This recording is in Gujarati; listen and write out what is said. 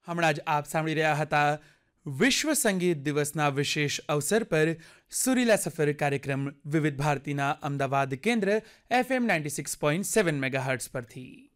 હમણાં જ આપ સાંભળી રહ્યા હતા વિશ્વ સંગીત દિવસના વિશેષ અવસર પર સુરીલા સફર કાર્યક્રમ વિવિધ ભારતીના અમદાવાદ કેન્દ્ર FM 96.7 મેગાહર્ટ્ઝ પરથી.